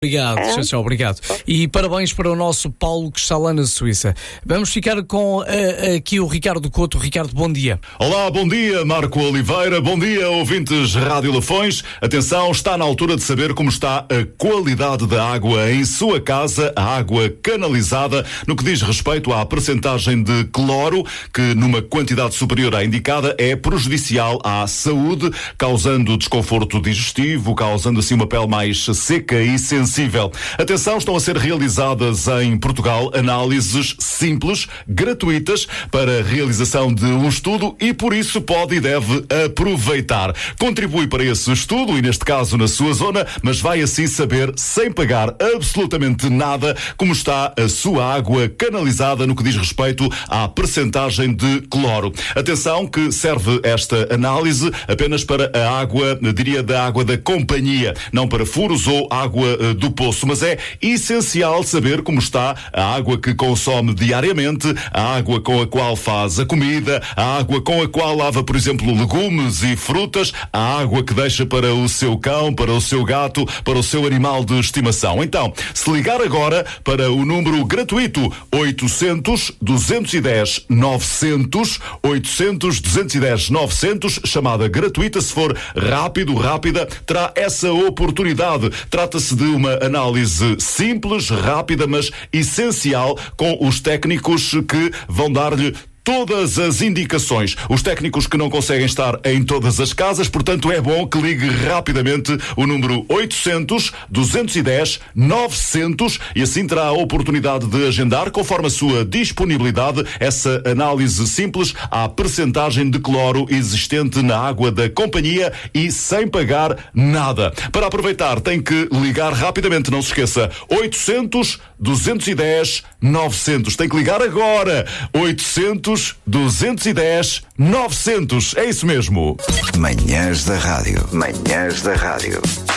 Obrigado, tchau, obrigado. E parabéns para o nosso Paulo, que está lá na Suíça. Vamos ficar com aqui o Ricardo Couto. Ricardo, bom dia. Olá, bom dia, Marco Oliveira. Bom dia, ouvintes Rádio Lafões. Atenção, está na altura de saber como está a qualidade da água em sua casa, a água canalizada, no que diz respeito à percentagem de cloro, que numa quantidade superior à indicada é prejudicial à saúde, causando desconforto digestivo, causando assim uma pele mais seca e sensível. Atenção, estão a ser realizadas em Portugal análises simples, gratuitas, para a realização de um estudo e por isso pode e deve aproveitar. Contribui para esse estudo e neste caso na sua zona, mas vai assim saber, sem pagar absolutamente nada, como está a sua água canalizada no que diz respeito à percentagem de cloro. Atenção que serve esta análise apenas para a água, diria, da água da companhia, não para furos ou água do poço, mas é essencial saber como está a água que consome diariamente, a água com a qual faz a comida, a água com a qual lava, por exemplo, legumes e frutas, a água que deixa para o seu cão, para o seu gato, para o seu animal de estimação. Então, se ligar agora para o número gratuito 800-210-900, 800-210-900, chamada gratuita, se for rápida, terá essa oportunidade. Trata-se de uma análise simples, rápida, mas essencial, com os técnicos que vão dar-lhe todas as indicações. Os técnicos que não conseguem estar em todas as casas, portanto é bom que ligue rapidamente o número 800-210-900 e assim terá a oportunidade de agendar, conforme a sua disponibilidade, essa análise simples à percentagem de cloro existente na água da companhia e sem pagar nada. Para aproveitar tem que ligar rapidamente, não se esqueça, 800-210-900. Tem que ligar agora, 800-210-900. É isso mesmo. Manhãs da Rádio. Manhãs da Rádio.